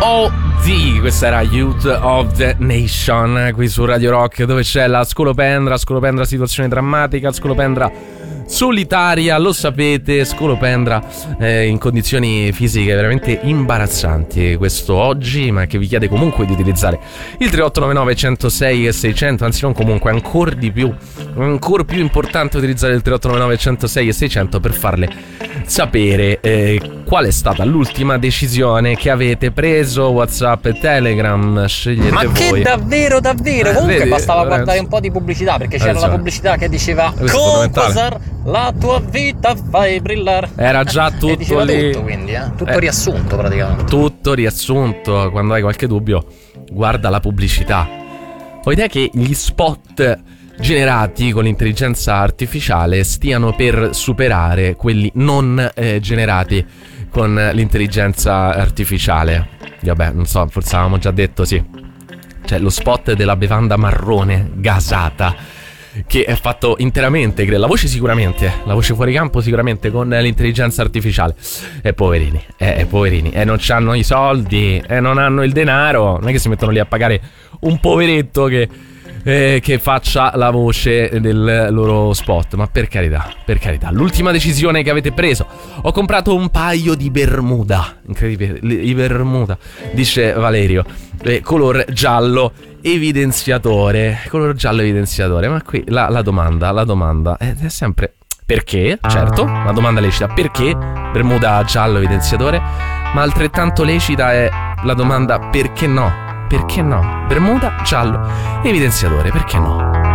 G.O.D. Questa era Youth of the Nation qui su Radio Rock, dove c'è la Scolopendra situazione drammatica, Scolopendra solitaria, lo sapete, Scolopendra in condizioni fisiche veramente imbarazzanti questo oggi, ma che vi chiede comunque di utilizzare il 3899 106 e 600, anzi non comunque, ancora più importante utilizzare il 3899 106 e 600 per farle sapere qual è stata l'ultima decisione che avete preso. WhatsApp e Telegram, scegliete ma voi. Che davvero comunque vedi, bastava Lorenzo, guardare un po' di pubblicità, perché c'era la pubblicità che diceva Cosar, la tua vita fai brillare. Era già tutto lì, tutto, quindi tutto riassunto praticamente. Tutto riassunto. Quando hai qualche dubbio, guarda la pubblicità. Ho idea che gli spot generati con l'intelligenza artificiale stiano per superare quelli non generati con l'intelligenza artificiale. Vabbè, non so, forse avevamo già detto, sì. C'è lo spot della bevanda marrone gasata, che è fatto interamente, credo, la voce sicuramente, la voce fuori campo sicuramente con l'intelligenza artificiale. E poverini, non c'hanno i soldi, non hanno il denaro, non è che si mettono lì a pagare un poveretto che faccia la voce del loro spot. Ma per carità, l'ultima decisione che avete preso: ho comprato un paio di Bermuda, incredibile, i Bermuda, dice Valerio, color giallo evidenziatore, ma qui la domanda è sempre perché. Certo, la domanda lecita, perché Bermuda giallo evidenziatore, ma altrettanto lecita è la domanda perché no? Bermuda giallo evidenziatore, perché no?